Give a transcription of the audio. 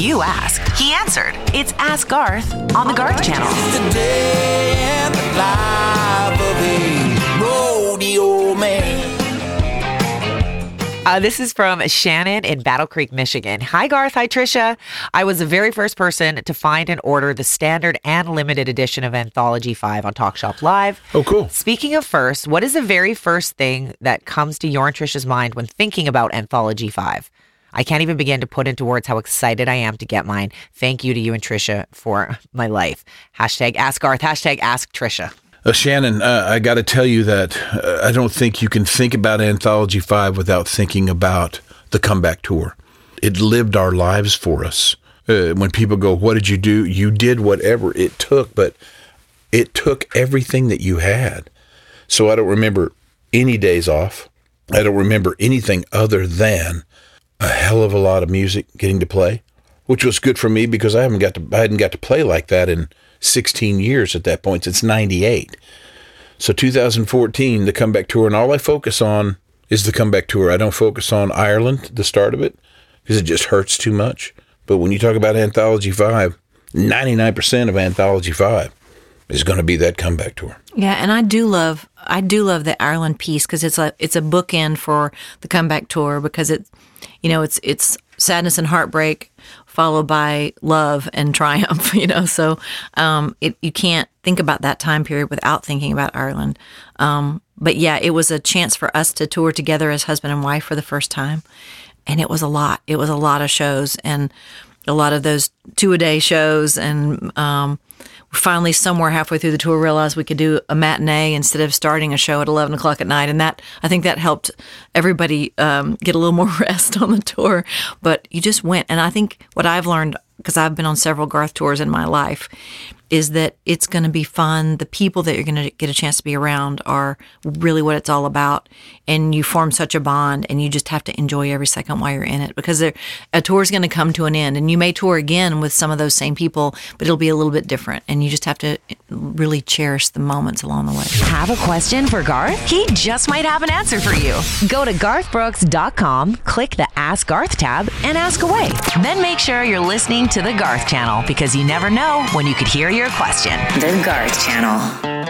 you asked, he answered. It's Ask Garth on the Garth Channel. It's the day and the life of a rodeo man. This is from Shannon in Battle Creek, Michigan. Hi, Garth. Hi, Trisha. I was the very first person to find and order the standard and limited edition of Anthology 5 on Talk Shop Live. Oh, cool. Speaking of first, what is the very first thing that comes to your and Trisha's mind when thinking about Anthology 5? I can't even begin to put into words how excited I am to get mine. Thank you to you and Trisha for my life. Hashtag Ask Garth. Hashtag Ask Trisha. Shannon, I got to tell you that I don't think you can think about Anthology 5 without thinking about the comeback tour. It lived our lives for us. When people go, what did you do? You did whatever it took, but it took everything that you had. So I don't remember any days off. I don't remember anything other than a hell of a lot of music getting to play, which was good for me because I hadn't got to play like that in 16 years at that point, since 98. So 2014, the comeback tour, and all I focus on is the comeback tour. I don't focus on Ireland, the start of it, because it just hurts too much. But when you talk about Anthology 5, 99% of Anthology 5 is going to be that comeback tour. Yeah, and I do love the Ireland piece because it's a bookend for the comeback tour because it's sadness and heartbreak followed by love and triumph, So you can't think about that time period without thinking about Ireland. But yeah, it was a chance for us to tour together as husband and wife for the first time. And it was a lot. It was a lot of shows and a lot of those 2-a-day shows. And finally, somewhere halfway through the tour, realized we could do a matinee instead of starting a show at 11 o'clock at night. And I think that helped everybody get a little more rest on the tour. But you just went. And I think what I've learned, because I've been on several Garth tours in my life, is that it's going to be fun. The people that you're going to get a chance to be around are really what it's all about. And you form such a bond, and you just have to enjoy every second while you're in it, because a tour is going to come to an end. And you may tour again with some of those same people, but it'll be a little bit different. And you just have to really cherish the moments along the way. Have a question for Garth? He just might have an answer for you. Go to garthbrooks.com, click the Ask Garth tab, and ask away. Then make sure you're listening to the Garth Channel, because you never know when you could hear your question. The Garth Channel.